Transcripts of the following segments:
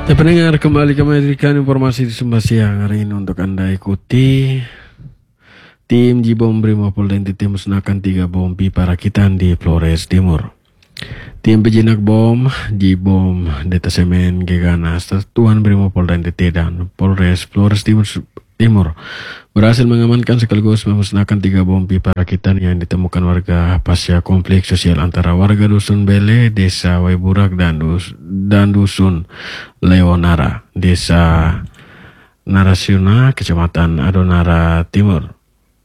Ya pendengar, kembali kami memberikan informasi di Sumba Siang hari ini untuk Anda ikuti. Tim Jibom Brimopolda NTT musnahkan 3 bom pipa rakitan di Flores Timur. Tim pejinak bom Jibom Detasemen Gegana Satuan Brimopolda NTT dan Polres Flores Timur berhasil mengamankan sekaligus memusnahkan 3 bom pipa rakitan yang ditemukan warga pasca konflik sosial antara warga Dusun Bele, Desa Waiburak dan Dusun Leonara, Desa Narasiuna, Kecamatan Adonara Timur.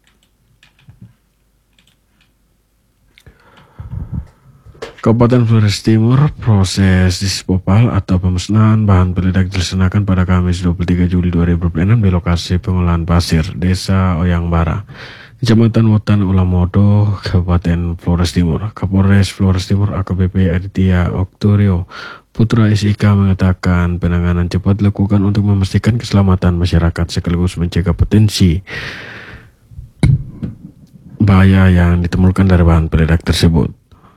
Kabupaten Flores Timur, proses dispopal atau pemusnahan bahan peledak dilaksanakan pada Kamis 23 Juli 2026 di lokasi pengolahan pasir, Desa Oyangbara, Kecamatan Wotan Ulamodo, Kabupaten Flores Timur. Kapolres Flores Timur AKBP Aditya Oktorio Putra SIK mengatakan penanganan cepat dilakukan untuk memastikan keselamatan masyarakat sekaligus mencegah potensi bahaya yang ditemukan dari bahan peledak tersebut.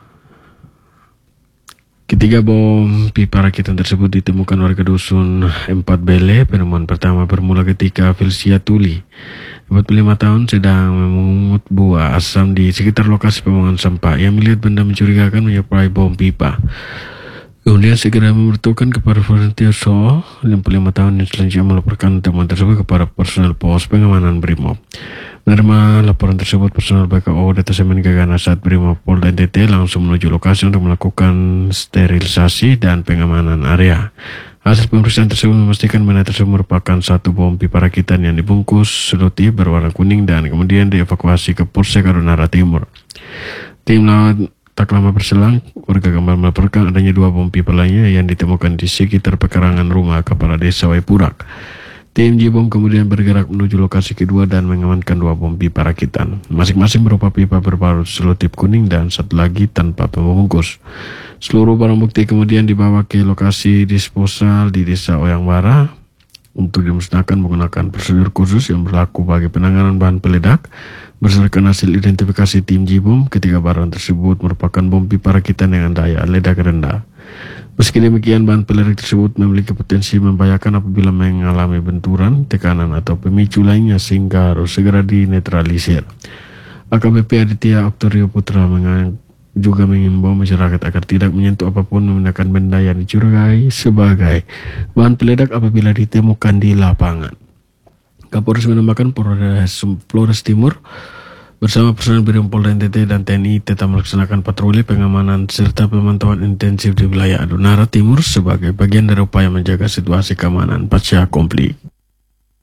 Ketiga bom pipa rakitan tersebut ditemukan warga dusun 4 Bele. Penemuan pertama bermula ketika Felicia Tuli, 45 tahun, sedang memungut buah asam di sekitar lokasi pembuangan sampah. Yang melihat benda mencurigakan menyerupai bom pipa. Kemudian segera memberitahukan kepada Florentioso, 55 tahun, yang selanjutnya melaporkan temuan tersebut kepada personel pos pengamanan Brimob. Menerima laporan tersebut, personel BKO Detasemen Gegana saat Brimob Polda NTT langsung menuju lokasi untuk melakukan sterilisasi dan pengamanan area. Hasil pemeriksaan tersebut memastikan benda tersebut merupakan satu bom pipa rakitan yang dibungkus seluti berwarna kuning dan kemudian dievakuasi ke Polsek Adonara Timur. Tim lawan tak lama berselang, warga kembali melaporkan adanya 2 bom pipa lainnya yang ditemukan di sekitar pekarangan rumah kepala desa Waipurak. Tim Jibom kemudian bergerak menuju lokasi kedua dan mengamankan 2 bom pipa rakitan. Masing-masing berupa pipa berbalut selotip kuning dan satu lagi tanpa pembungkus. Seluruh barang bukti kemudian dibawa ke lokasi disposal di Desa Oyangbara untuk dimusnahkan menggunakan prosedur khusus yang berlaku bagi penanganan bahan peledak. Berdasarkan hasil identifikasi tim Jibom, ketiga barang tersebut merupakan bom pipa rakitan dengan daya ledak rendah. Meski demikian, bahan peledak tersebut memiliki potensi membahayakan apabila mengalami benturan, tekanan, atau pemicu lainnya sehingga harus segera dinetralisir. AKBP Aditya Oktorio Putra juga mengimbau masyarakat agar tidak menyentuh apapun menggunakan benda yang dicurigai sebagai bahan peledak apabila ditemukan di lapangan. Kapolres menambahkan Flores Timur bersama personel Brimob NTT dan TNI tetap melaksanakan patroli pengamanan serta pemantauan intensif di wilayah Adonara Timur sebagai bagian dari upaya menjaga situasi keamanan pasca konflik.